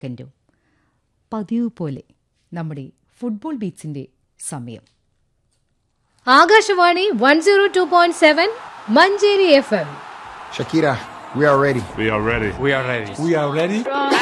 സെക്കൻഡും. പതിവ് പോലെ നമ്മുടെ ഫുട്ബോൾ ബീറ്റ്സിന്റെ സമയം. Akashvani 102.7 Manjeri FM. Shakira, we are ready. We are ready. We are ready. We are ready.